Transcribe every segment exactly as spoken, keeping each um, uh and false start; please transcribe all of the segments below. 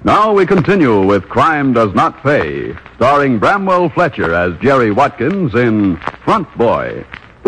Now we continue with Crime Does Not Pay, starring Bramwell Fletcher as Jerry Watkins in Front Boy.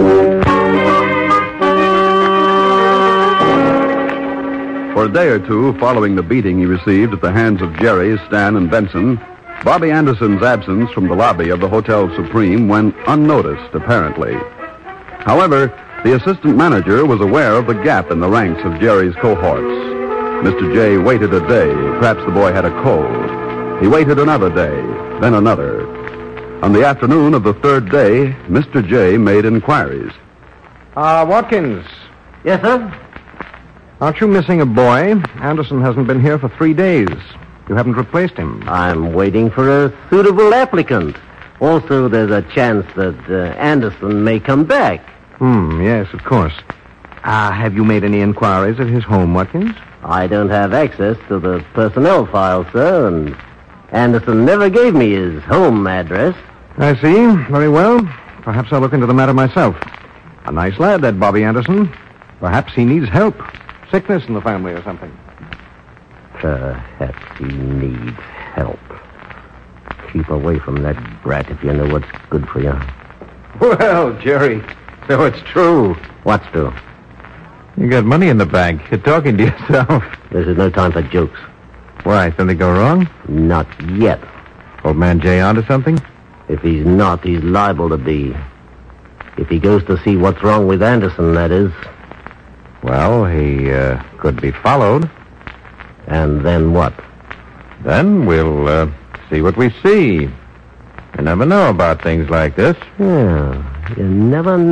For a day or two following the beating he received at the hands of Jerry, Stan, and Benson, Bobby Anderson's absence from the lobby of the Hotel Supreme went unnoticed, apparently. However, the assistant manager was aware of the gap in the ranks of Jerry's cohorts. Mister J waited a day. Perhaps the boy had a cold. He waited another day, then another. On the afternoon of the third day, Mister J made inquiries. Ah, uh, Watkins. Yes, sir? Aren't you missing a boy? Anderson hasn't been here for three days. You haven't replaced him. I'm waiting for a suitable applicant. Also, there's a chance that uh, Anderson may come back. Hmm, yes, of course. Ah, uh, have you made any inquiries at his home, Watkins? I don't have access to the personnel file, sir, and Anderson never gave me his home address. I see. Very well. Perhaps I'll look into the matter myself. A nice lad, that Bobby Anderson. Perhaps he needs help. Sickness in the family or something. Perhaps he needs help. Keep away from that brat if you know what's good for you. Well, Jerry, so it's true. What's true? You got money in the bank. You're talking to yourself. This is no time for jokes. Why, something go wrong? Not yet. Old man Jay onto something? If he's not, he's liable to be. If he goes to see what's wrong with Anderson, that is. Well, he uh, could be followed. And then what? Then we'll uh, see what we see. You never know about things like this. Yeah, you never know.